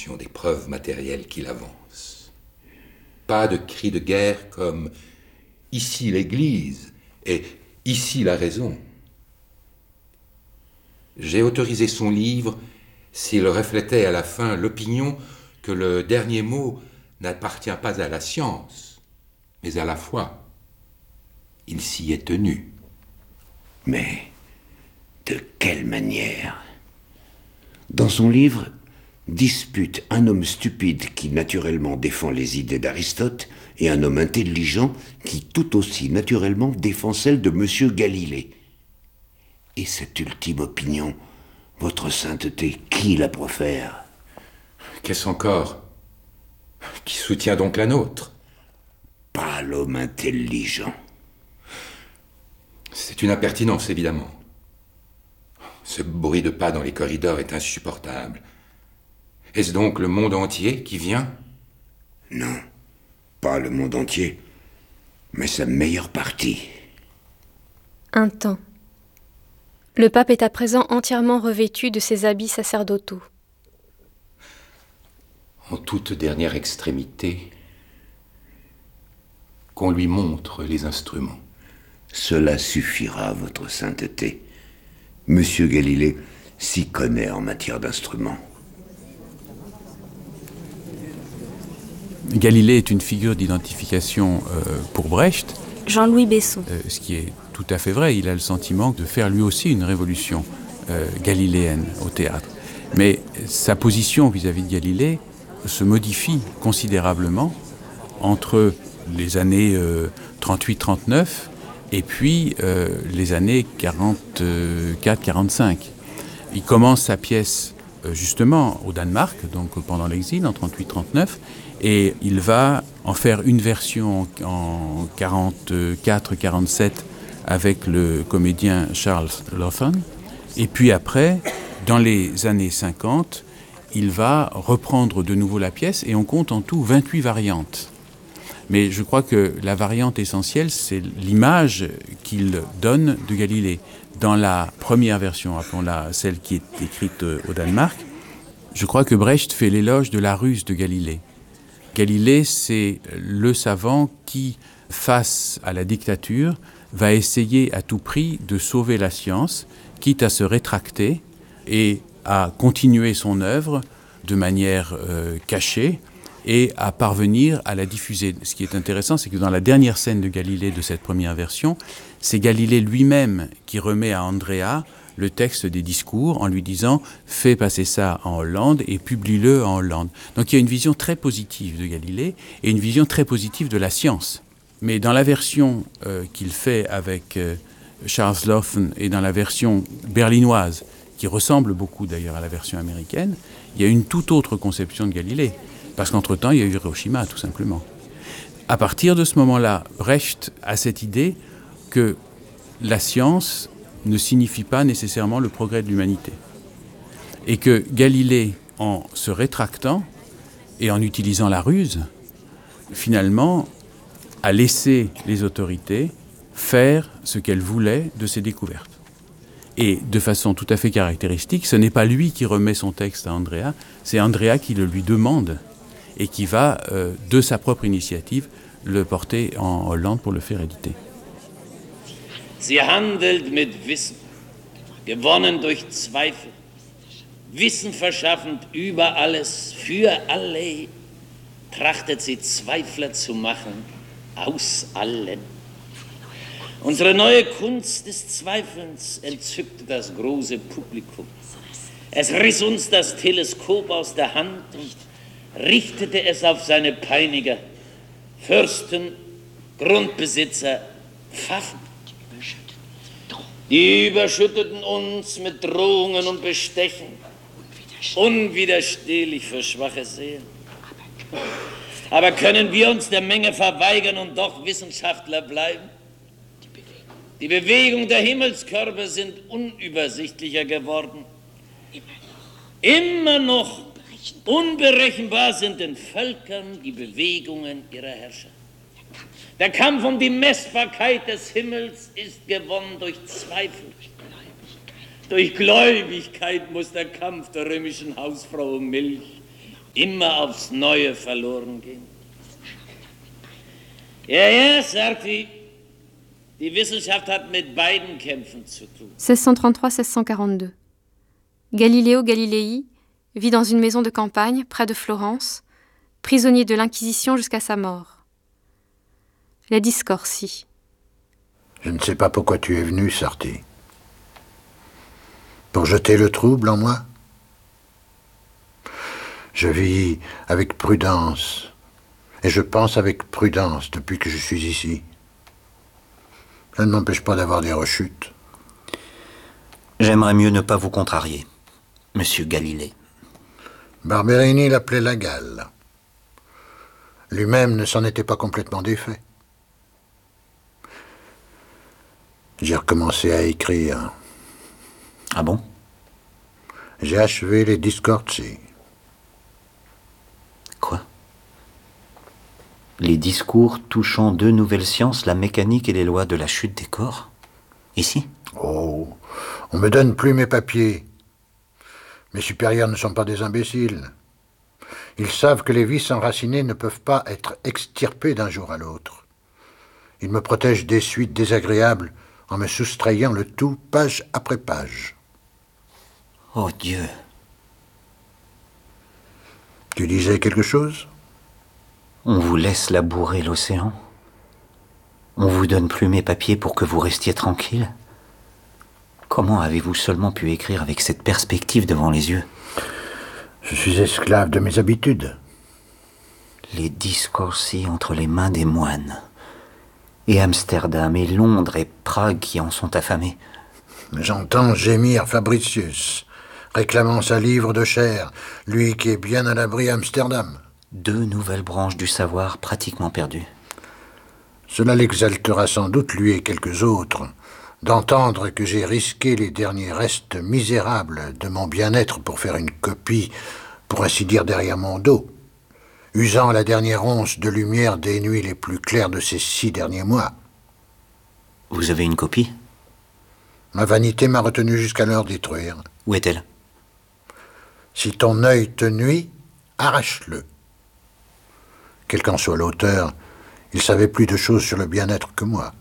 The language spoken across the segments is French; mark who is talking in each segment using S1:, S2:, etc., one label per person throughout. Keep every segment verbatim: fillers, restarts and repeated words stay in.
S1: compréhension des preuves matérielles qu'il avance. Pas de cri de guerre comme « ici l'Église » et « ici la raison ». J'ai autorisé son livre s'il reflétait à la fin l'opinion que le dernier mot n'appartient pas à la science, mais à la foi. Il s'y est tenu.
S2: Mais de quelle manière? Dans son livre, dispute un homme stupide qui naturellement défend les idées d'Aristote et un homme intelligent qui tout aussi naturellement défend celles de M. Galilée. Et cette ultime opinion, votre sainteté, qui la profère?
S1: Qu'est-ce encore? Qui soutient donc la nôtre?
S2: Pas l'homme intelligent.
S1: C'est une impertinence, évidemment. Ce bruit de pas dans les corridors est insupportable. Est-ce donc le monde entier qui vient?
S2: Non, pas le monde entier, mais sa meilleure partie.
S3: Un temps. Le pape est à présent entièrement revêtu de ses habits sacerdotaux.
S1: En toute dernière extrémité, qu'on lui montre les instruments.
S2: Cela suffira, votre sainteté. Monsieur Galilée s'y connaît en matière d'instruments.
S4: Galilée est une figure d'identification euh, pour Brecht.
S5: Jean-Louis Besson.
S4: Euh, ce qui est tout à fait vrai, il a le sentiment de faire lui aussi une révolution euh, galiléenne au théâtre. Mais sa position vis-à-vis de Galilée se modifie considérablement entre les années euh, trente-huit trente-neuf et puis euh, les années quarante-quatre quarante-cinq. Il commence sa pièce euh, justement au Danemark, donc pendant l'exil en trente-huit trente-neuf, et il va en faire une version en quarante-quatre quarante-sept avec le comédien Charles Laughton. Et puis après, dans les années cinquante, il va reprendre de nouveau la pièce et on compte en tout vingt-huit variantes. Mais je crois que la variante essentielle, c'est l'image qu'il donne de Galilée. Dans la première version, appelons-la celle qui est écrite au Danemark, je crois que Brecht fait l'éloge de la ruse de Galilée. Galilée, c'est le savant qui, face à la dictature, va essayer à tout prix de sauver la science, quitte à se rétracter et à continuer son œuvre de manière euh, cachée et à parvenir à la diffuser. Ce qui est intéressant, c'est que dans la dernière scène de Galilée de cette première version, c'est Galilée lui-même qui remet à Andrea le texte des discours en lui disant « fais passer ça en Hollande et publie-le en Hollande ». Donc il y a une vision très positive de Galilée et une vision très positive de la science. Mais dans la version euh, qu'il fait avec euh, Charles Laughton et dans la version berlinoise, qui ressemble beaucoup d'ailleurs à la version américaine, il y a une toute autre conception de Galilée. Parce qu'entre-temps, il y a eu Hiroshima, tout simplement. À partir de ce moment-là, Brecht a cette idée que la science ne signifie pas nécessairement le progrès de l'humanité. Et que Galilée, en se rétractant et en utilisant la ruse, finalement, a laissé les autorités faire ce qu'elles voulaient de ses découvertes. Et de façon tout à fait caractéristique, ce n'est pas lui qui remet son texte à Andrea, c'est Andrea qui le lui demande et qui va, euh, de sa propre initiative, le porter en Hollande pour le faire éditer.
S6: Sie handelt mit Wissen, gewonnen durch Zweifel, Wissen verschaffend über alles, für alle, trachtet sie Zweifler zu machen, aus allen. Unsere neue Kunst des Zweifelns entzückte das große Publikum. Es riss uns das Teleskop aus der Hand und richtete es auf seine Peiniger, Fürsten, Grundbesitzer, Pfaffen. Die überschütteten uns mit Drohungen und Bestechen, unwiderstehlich für schwache Seelen. Aber können wir uns der Menge verweigern und doch Wissenschaftler bleiben? Die Bewegung der Himmelskörper sind unübersichtlicher geworden. Immer noch unberechenbar sind den Völkern die Bewegungen ihrer Herrscher. Der Kampf um die Messbarkeit des Himmels ist gewonnen durch Zweifel. Durch Gläubigkeit muss der Kampf der römischen Hausfrau um Milch immer aufs Neue verloren gehen. Ja, ja, Sarti, die Wissenschaft hat mit beiden Kämpfen zu tun.
S3: seize cent trente-trois à seize cent quarante-deux. Galileo Galilei vit dans une maison de campagne près de Florence, prisonnier de l'Inquisition jusqu'à sa mort. Les Discorsi.
S5: Je ne sais pas pourquoi tu es venu, Sarti. Pour jeter le trouble en moi? Je vis avec prudence, et je pense avec prudence depuis que je suis ici. Ça ne m'empêche pas d'avoir des rechutes.
S7: J'aimerais mieux ne pas vous contrarier, Monsieur Galilée.
S5: Barberini l'appelait la gale. Lui-même ne s'en était pas complètement défait. J'ai recommencé à écrire.
S7: Ah bon?
S5: J'ai achevé les Discorsi.
S7: Quoi? Les discours touchant deux nouvelles sciences, la mécanique et les lois de la chute des corps? Ici?
S5: Oh, on me donne plus mes papiers. Mes supérieurs ne sont pas des imbéciles. Ils savent que les vices enracinés ne peuvent pas être extirpés d'un jour à l'autre. Ils me protègent des suites désagréables en me soustrayant le tout page après page.
S7: Oh Dieu!
S5: Tu disais quelque chose?
S7: On vous laisse labourer l'océan? On vous donne plus mes papiers pour que vous restiez tranquille? Comment avez-vous seulement pu écrire avec cette perspective devant les yeux?
S5: Je suis esclave de mes habitudes.
S7: Les Discorsi entre les mains des moines. Et Amsterdam, et Londres, et Prague qui en sont affamés.
S5: J'entends gémir Fabricius, réclamant sa livre de chair, lui qui est bien à l'abri à Amsterdam.
S7: Deux nouvelles branches du savoir pratiquement perdues.
S5: Cela l'exaltera sans doute, lui et quelques autres, d'entendre que j'ai risqué les derniers restes misérables de mon bien-être pour faire une copie, pour ainsi dire derrière mon dos, usant la dernière once de lumière des nuits les plus claires de ces six derniers mois.
S7: Vous avez une copie?
S5: Ma vanité m'a retenu jusqu'à l'heure détruire.
S7: Où est-elle?
S5: Si ton œil te nuit, arrache-le. Quel qu'en soit l'auteur, il savait plus de choses sur le bien-être que moi.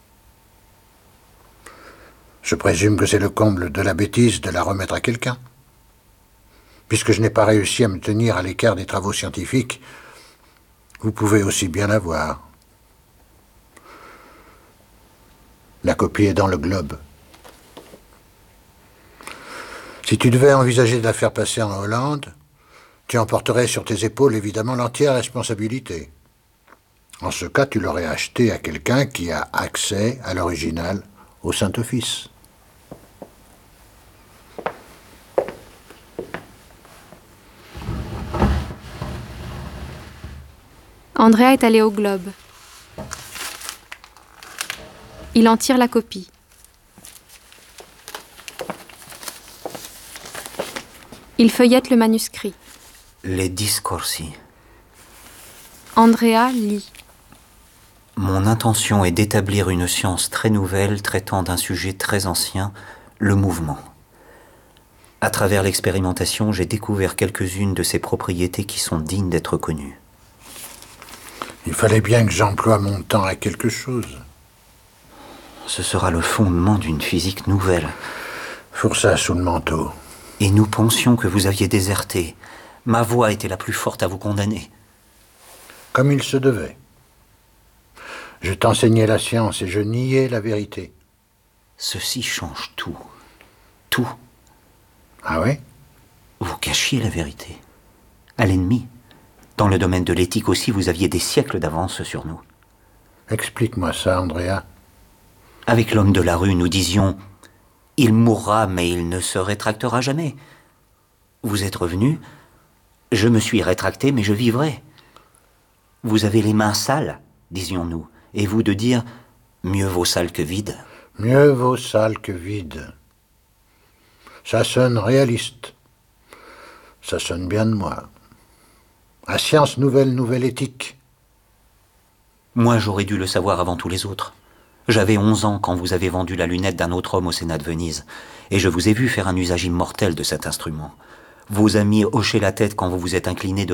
S5: Je présume que c'est le comble de la bêtise de la remettre à quelqu'un. Puisque je n'ai pas réussi à me tenir à l'écart des travaux scientifiques, vous pouvez aussi bien la voir. La copie est dans le globe. Si tu devais envisager de la faire passer en Hollande, tu emporterais sur tes épaules évidemment l'entière responsabilité. En ce cas, tu l'aurais acheté à quelqu'un qui a accès à l'original au Saint-Office.
S3: Andrea est allé au Globe. Il en tire la copie. Il feuillette le manuscrit.
S7: Les Discorsi.
S3: Andrea lit.
S7: Mon intention est d'établir une science très nouvelle traitant d'un sujet très ancien, le mouvement. À travers l'expérimentation, j'ai découvert quelques-unes de ses propriétés qui sont dignes d'être connues.
S5: Il fallait bien que j'emploie mon temps à quelque chose.
S7: Ce sera le fondement d'une physique nouvelle.
S5: Fourça sous le manteau.
S7: Et nous pensions que vous aviez déserté. Ma voix était la plus forte à vous condamner.
S5: Comme il se devait. Je t'enseignais la science et je niais la vérité.
S7: Ceci change tout. Tout.
S5: Ah oui?
S7: Vous cachiez la vérité. À l'ennemi. Dans le domaine de l'éthique aussi, vous aviez des siècles d'avance sur nous.
S5: Explique-moi ça, Andrea.
S7: Avec l'homme de la rue, nous disions « Il mourra, mais il ne se rétractera jamais. » Vous êtes revenu, je me suis rétracté, mais je vivrai. Vous avez les mains sales, disions-nous, et vous de dire « Mieux vaut sale que vide. »
S5: Mieux vaut sale que vide. Ça sonne réaliste. Ça sonne bien de moi. À science nouvelle, nouvelle éthique.
S7: Moi, j'aurais dû le savoir avant tous les autres. J'avais onze ans quand vous avez vendu la lunette d'un autre homme au Sénat de Venise, et je vous ai vu faire un usage immortel de cet instrument. Vos amis hochaient la tête quand vous vous êtes incliné devant